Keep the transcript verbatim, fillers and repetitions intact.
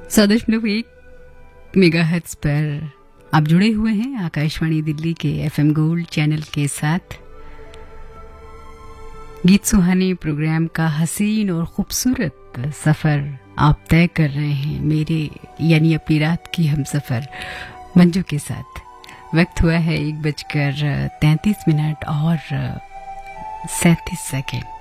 सौ दशमलव एक मेगाहर्ट्ज पर आप जुड़े हुए हैं आकाशवाणी दिल्ली के एफएम गोल्ड चैनल के साथ। गीत सुहाने प्रोग्राम का हसीन और खूबसूरत सफर आप तय कर रहे हैं मेरे यानी अपनी रात की हम सफर मंजू के साथ। वक्त हुआ है एक बजकर तैंतीस मिनट और सैंतीस सेकेंड।